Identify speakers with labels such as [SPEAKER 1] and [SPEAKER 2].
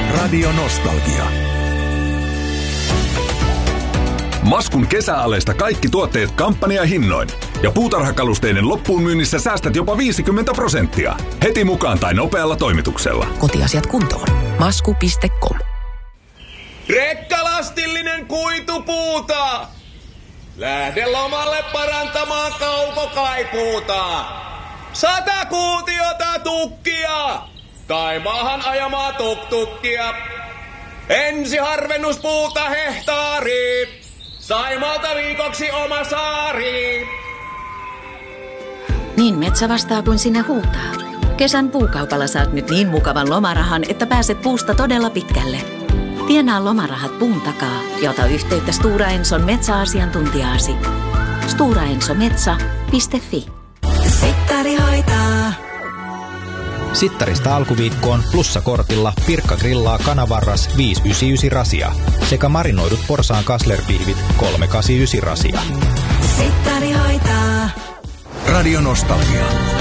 [SPEAKER 1] Radio Nostalgia.
[SPEAKER 2] Maskun kesäaleista kaikki tuotteet kampanjahinnoin. Ja puutarhakalusteiden loppuun myynnissä säästät jopa 50%. Heti mukaan tai nopealla toimituksella.
[SPEAKER 3] Kotiasiat kuntoon. Masku.com.
[SPEAKER 4] Rekkalastillinen kuitupuuta! Lähde lomalle parantamaan kaukokaipuuta. 100 kuutiota tukkia! Tai maahan ajamaa tuktukkia. Ensiharvennuspuuta hehtaari. Saimalta viikoksi oma saari.
[SPEAKER 5] Niin metsä vastaa kuin sinne huutaa. Kesän puukaupalla saat nyt niin mukavan lomarahan, että pääset puusta todella pitkälle. Tienaa lomarahat puun takaa ja ota yhteyttä Stora Enson metsäasiantuntijaasi. storaensometsä.fi.
[SPEAKER 3] Sittari hoitaa.
[SPEAKER 6] Sittarista alkuviikkoon plussakortilla Pirkka grillaa kanavarras 599 rasia sekä marinoidut porsaan kaslerpiivit 389 rasia.
[SPEAKER 3] Sittari hoitaa.
[SPEAKER 1] Radio Nostalgia.